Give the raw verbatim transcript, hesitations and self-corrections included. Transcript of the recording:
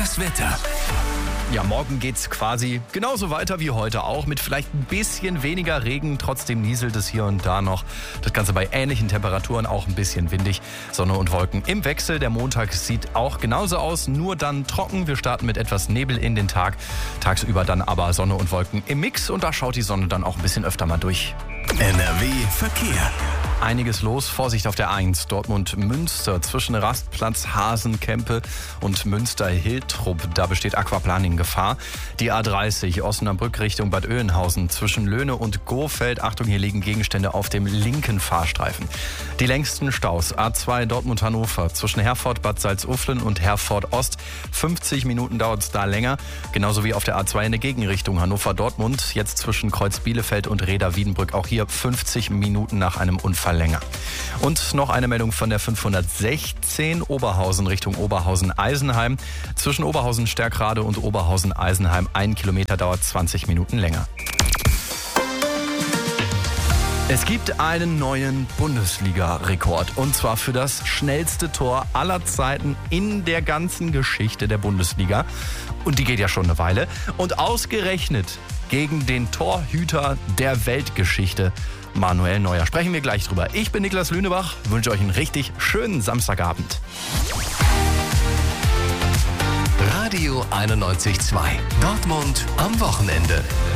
Das Wetter. Ja, morgen geht's quasi genauso weiter wie heute auch, mit vielleicht ein bisschen weniger Regen. Trotzdem nieselt es hier und da noch. Das Ganze bei ähnlichen Temperaturen, auch ein bisschen windig. Sonne und Wolken im Wechsel. Der Montag sieht auch genauso aus, nur dann trocken. Wir starten mit etwas Nebel in den Tag. Tagsüber dann aber Sonne und Wolken im Mix und da schaut die Sonne dann auch ein bisschen öfter mal durch. N R W Verkehr. Einiges los. Vorsicht auf der eins. Dortmund-Münster zwischen Rastplatz Hasenkempe und Münster-Hiltrup. Da besteht Aquaplaning-Gefahr. Die A dreißig Osnabrück Richtung Bad Oeynhausen zwischen Löhne und Gohfeld. Achtung, hier liegen Gegenstände auf dem linken Fahrstreifen. Die längsten Staus. A zwei Dortmund-Hannover zwischen Herford, Bad Salzuflen und Herford Ost. fünfzig Minuten dauert es da länger. Genauso wie auf der A zwei in der Gegenrichtung Hannover-Dortmund. Jetzt zwischen Kreuz Bielefeld und Reda-Wiedenbrück. Auch hier fünfzig Minuten nach einem Unfall länger. Und noch eine Meldung von der fünfhundertsechzehn Oberhausen Richtung Oberhausen-Eisenheim. Zwischen Oberhausen-Stärkrade und Oberhausen-Eisenheim ein Kilometer dauert zwanzig Minuten länger. Es gibt einen neuen Bundesliga-Rekord und zwar für das schnellste Tor aller Zeiten in der ganzen Geschichte der Bundesliga. Und die geht ja schon eine Weile. Und ausgerechnet gegen den Torhüter der Weltgeschichte, Manuel Neuer. Sprechen wir gleich drüber. Ich bin Niklas Lünebach, wünsche euch einen richtig schönen Samstagabend. Radio einundneunzig Komma zwei. Dortmund am Wochenende.